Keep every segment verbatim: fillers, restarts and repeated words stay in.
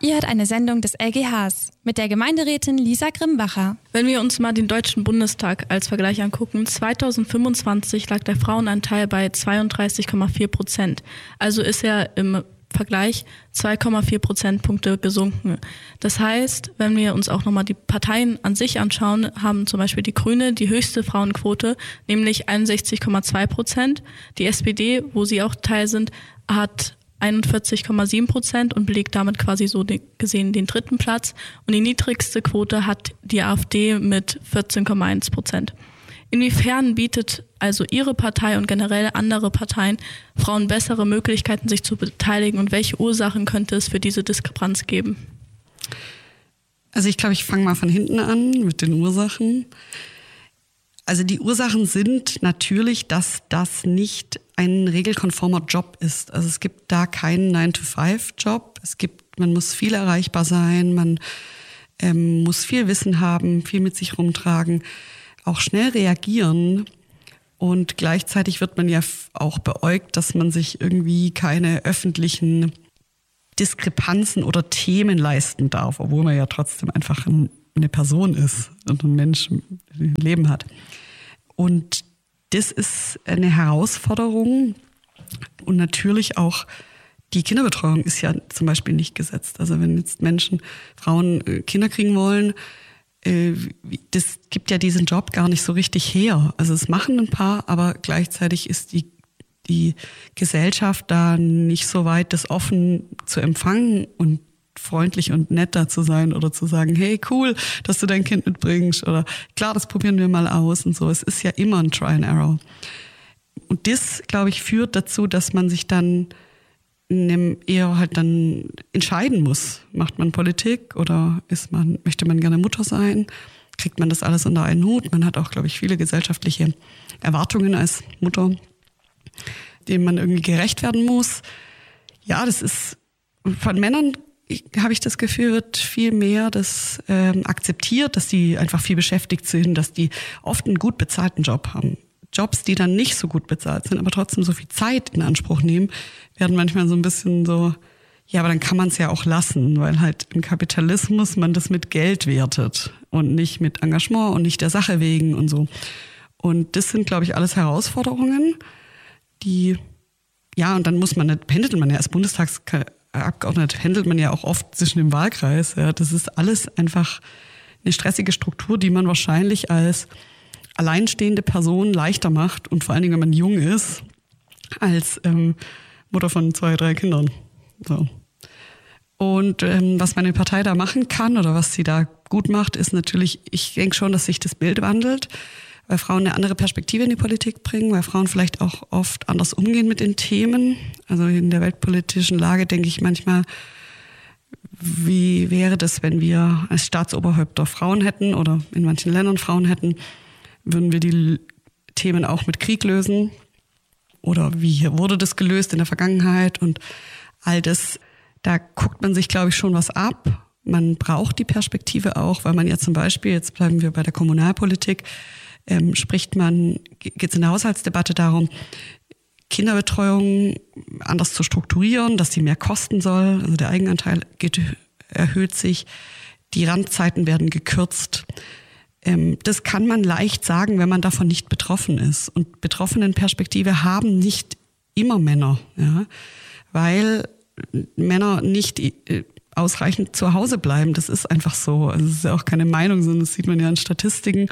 Ihr hört eine Sendung des L G Hs mit der Gemeinderätin Lisa Grimbacher. Wenn wir uns mal den Deutschen Bundestag als Vergleich angucken, zweitausendfünfundzwanzig lag der Frauenanteil bei zweiunddreißig Komma vier Prozent. Also ist er im Vergleich zwei Komma vier Prozentpunkte gesunken. Das heißt, wenn wir uns auch nochmal die Parteien an sich anschauen, haben zum Beispiel die Grüne die höchste Frauenquote, nämlich einundsechzig Komma zwei Prozent. Die S P D, wo sie auch Teil sind, hat einundvierzig Komma sieben Prozent und belegt damit quasi so gesehen den dritten Platz. Und die niedrigste Quote hat die AfD mit vierzehn Komma eins Prozent. Inwiefern bietet also Ihre Partei und generell andere Parteien Frauen bessere Möglichkeiten, sich zu beteiligen, und welche Ursachen könnte es für diese Diskrepanz geben? Also ich glaube, ich fange mal von hinten an mit den Ursachen. Also die Ursachen sind natürlich, dass das nicht ein regelkonformer Job ist. Also es gibt da keinen nine to five Job. Es gibt, man muss viel erreichbar sein, man ähm, muss viel Wissen haben, viel mit sich rumtragen, auch schnell reagieren. Und gleichzeitig wird man ja auch beäugt, dass man sich irgendwie keine öffentlichen Diskrepanzen oder Themen leisten darf, obwohl man ja trotzdem einfach ein, eine Person ist und ein Mensch ein Leben hat. Und das ist eine Herausforderung. Und natürlich auch die Kinderbetreuung ist ja zum Beispiel nicht gesetzt. Also wenn jetzt Menschen, Frauen Kinder kriegen wollen, das gibt ja diesen Job gar nicht so richtig her. Also es machen ein paar, aber gleichzeitig ist die, die Gesellschaft da nicht so weit, das offen zu empfangen und freundlich und netter zu sein oder zu sagen, hey, cool, dass du dein Kind mitbringst oder klar, das probieren wir mal aus und so. Es ist ja immer ein Try and Error. Und das, glaube ich, führt dazu, dass man sich dann eher halt dann entscheiden muss. Macht man Politik oder ist man, möchte man gerne Mutter sein? Kriegt man das alles unter einen Hut? Man hat auch, glaube ich, viele gesellschaftliche Erwartungen als Mutter, denen man irgendwie gerecht werden muss. Ja, das ist von Männern, habe ich das Gefühl, wird viel mehr das ähm, akzeptiert, dass die einfach viel beschäftigt sind, dass die oft einen gut bezahlten Job haben. Jobs, die dann nicht so gut bezahlt sind, aber trotzdem so viel Zeit in Anspruch nehmen, werden manchmal so ein bisschen so, ja, aber dann kann man es ja auch lassen, weil halt im Kapitalismus man das mit Geld wertet und nicht mit Engagement und nicht der Sache wegen und so. Und das sind, glaube ich, alles Herausforderungen, die, ja, und dann muss man, pendelt man ja als Bundestagsabgeordneter, pendelt man ja auch oft zwischen dem Wahlkreis. Ja. Das ist alles einfach eine stressige Struktur, die man wahrscheinlich als alleinstehende Person leichter macht und vor allen Dingen, wenn man jung ist, als ähm, Mutter von zwei, drei Kindern. So. Und ähm, was meine Partei da machen kann oder was sie da gut macht, ist natürlich, ich denke schon, dass sich das Bild wandelt, weil Frauen eine andere Perspektive in die Politik bringen, weil Frauen vielleicht auch oft anders umgehen mit den Themen. Also in der weltpolitischen Lage denke ich manchmal, wie wäre das, wenn wir als Staatsoberhäupter Frauen hätten oder in manchen Ländern Frauen hätten, würden wir die Themen auch mit Krieg lösen? Oder wie wurde das gelöst in der Vergangenheit? Und all das, da guckt man sich, glaube ich, schon was ab. Man braucht die Perspektive auch, weil man ja zum Beispiel, jetzt bleiben wir bei der Kommunalpolitik, ähm, spricht man, geht es in der Haushaltsdebatte darum, Kinderbetreuung anders zu strukturieren, dass sie mehr kosten soll. Also der Eigenanteil geht, erhöht sich, die Randzeiten werden gekürzt. Das kann man leicht sagen, wenn man davon nicht betroffen ist. Und Betroffenenperspektive haben nicht immer Männer, ja, weil Männer nicht ausreichend zu Hause bleiben. Das ist einfach so. Also es ist ja auch keine Meinung, sondern das sieht man ja in Statistiken.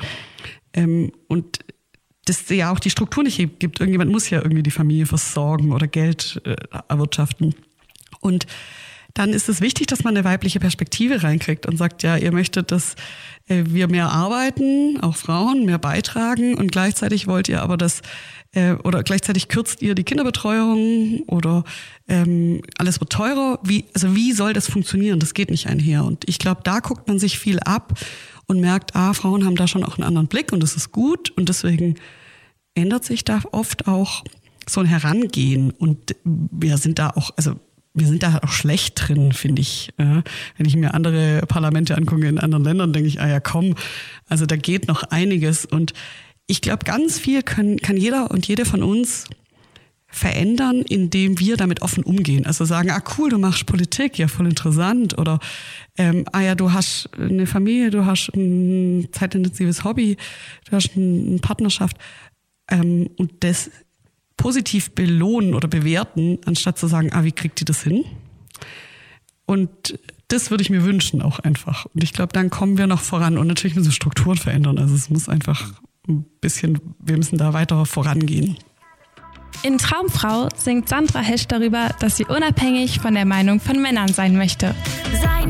Und das ja auch die Struktur nicht gibt. Irgendjemand muss ja irgendwie die Familie versorgen oder Geld erwirtschaften. Und dann ist es wichtig, dass man eine weibliche Perspektive reinkriegt und sagt, ja, ihr möchtet, dass wir mehr arbeiten, auch Frauen, mehr beitragen und gleichzeitig wollt ihr aber das, oder gleichzeitig kürzt ihr die Kinderbetreuung oder ähm, alles wird teurer. Wie, also wie soll das funktionieren? Das geht nicht einher. Und ich glaube, da guckt man sich viel ab und merkt, ah, Frauen haben da schon auch einen anderen Blick und das ist gut und deswegen ändert sich da oft auch so ein Herangehen und wir sind da auch, also wir sind da auch schlecht drin, finde ich. Wenn ich mir andere Parlamente angucke in anderen Ländern, denke ich, ah ja komm, also da geht noch einiges. Und ich glaube, ganz viel können, kann jeder und jede von uns verändern, indem wir damit offen umgehen. Also sagen, ah cool, du machst Politik, ja voll interessant. Oder ähm, ah ja, du hast eine Familie, du hast ein zeitintensives Hobby, du hast eine Partnerschaft. Ähm, und das positiv belohnen oder bewerten, anstatt zu sagen, ah, wie kriegt die das hin? Und das würde ich mir wünschen auch einfach. Und ich glaube, dann kommen wir noch voran. Und natürlich müssen wir Strukturen verändern. Also es muss einfach ein bisschen, wir müssen da weiter vorangehen. In Traumfrau singt Sandra Hesch darüber, dass sie unabhängig von der Meinung von Männern sein möchte. Sein